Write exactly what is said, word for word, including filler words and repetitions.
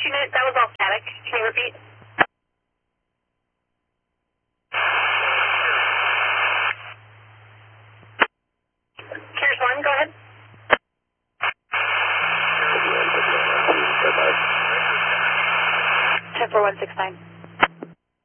unit, that was all static. Can you repeat? Carriers one, go ahead. ten four one six nine.